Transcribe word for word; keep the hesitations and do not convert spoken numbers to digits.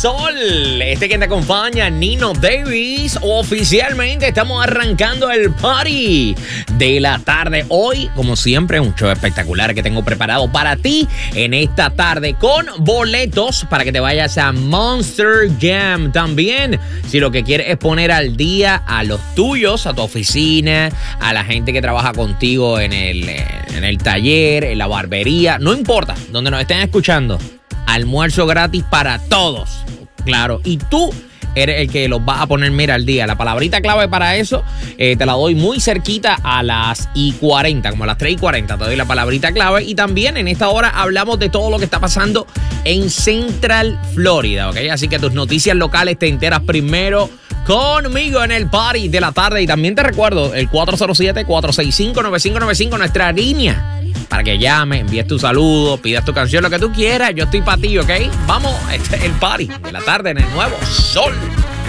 Sol. Este que te acompaña, Nino Davis. Oficialmente estamos arrancando el party de la tarde. Hoy, como siempre, un show espectacular que tengo preparado para ti en esta tarde con boletos para que te vayas a Monster Jam. También, si lo que quieres es poner al día a los tuyos, a tu oficina, a la gente que trabaja contigo en el, en el taller, en la barbería, no importa, donde nos estén escuchando. Almuerzo gratis para todos, claro. Y tú eres el que los va a poner, mira, al día. La palabrita clave para eso eh, te la doy muy cerquita a las y cuarenta, como a las tres y cuarenta. Te doy la palabrita clave. Y también en esta hora hablamos de todo lo que está pasando en Central Florida, ¿ok? Así que tus noticias locales te enteras primero conmigo en el party de la tarde. Y también te recuerdo el cuatro cero siete, cuatro seis cinco, nueve cinco nueve cinco, nuestra línea, para que llames, envíes tu saludo, pidas tu canción, lo que tú quieras. Yo estoy para ti, ¿ok? Vamos, este es el party de la tarde en el Nuevo Sol.